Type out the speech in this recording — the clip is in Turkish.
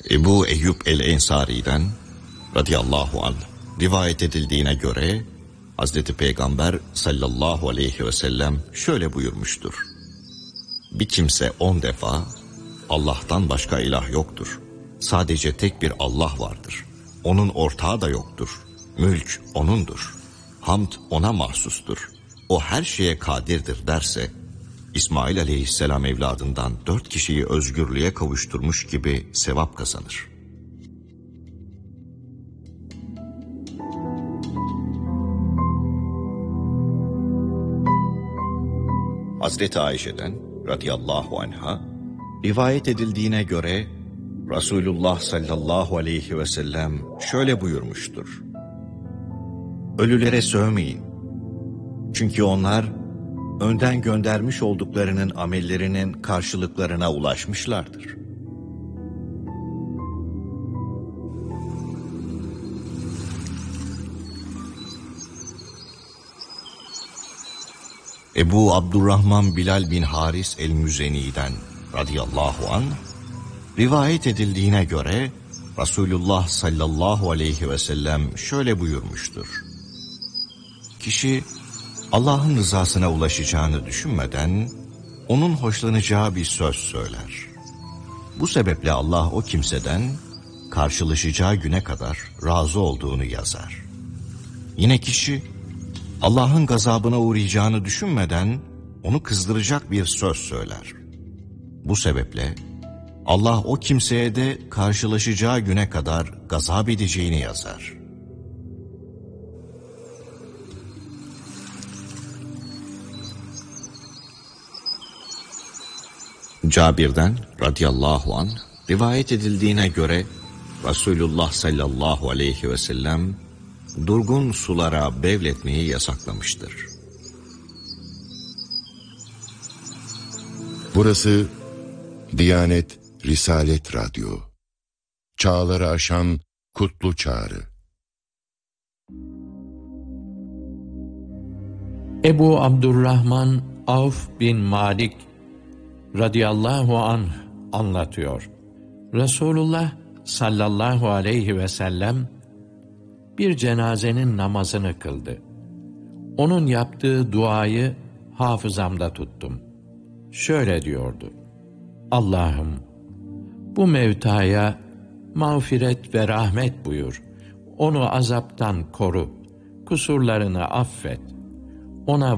Ebu Eyyub el-Ensari'den radıyallahu anh rivayet edildiğine göre Hazreti Peygamber sallallahu aleyhi ve sellem şöyle buyurmuştur. Bir kimse 10 defa Allah'tan başka ilah yoktur. Sadece tek bir Allah vardır. Onun ortağı da yoktur. Mülk O'nundur. Hamd O'na mahsustur. O her şeye kadirdir derse, İsmail aleyhisselam evladından 4 kişiyi özgürlüğe kavuşturmuş gibi sevap kazanır. Hazreti Ayşe'den radıyallahu anha rivayet edildiğine göre Resulullah sallallahu aleyhi ve sellem şöyle buyurmuştur. Ölülere sövmeyin. Çünkü onlar önden göndermiş olduklarının amellerinin karşılıklarına ulaşmışlardır. Ebu Abdurrahman Bilal bin Haris el-Müzeni'den radıyallahu anh rivayet edildiğine göre Resulullah sallallahu aleyhi ve sellem şöyle buyurmuştur. Kişi Allah'ın rızasına ulaşacağını düşünmeden onun hoşlanacağı bir söz söyler. Bu sebeple Allah o kimseden karşılaşacağı güne kadar razı olduğunu yazar. Yine kişi Allah'ın gazabına uğrayacağını düşünmeden onu kızdıracak bir söz söyler. Bu sebeple Allah o kimseye de karşılaşacağı güne kadar gazap edeceğini yazar. Cabir'den radıyallahu anh rivayet edildiğine göre Resulullah sallallahu aleyhi ve sellem durgun sulara bevletmeyi yasaklamıştır. Burası Diyanet Risalet Radyo. Çağları aşan kutlu çağrı. Ebu Abdurrahman Avf bin Malik radıyallahu anh anlatıyor. Resulullah sallallahu aleyhi ve sellem bir cenazenin namazını kıldı. Onun yaptığı duayı hafızamda tuttum. Şöyle diyordu: Allah'ım, bu mevtaya mağfiret ve rahmet buyur. Onu azaptan koru. Kusurlarını affet. Ona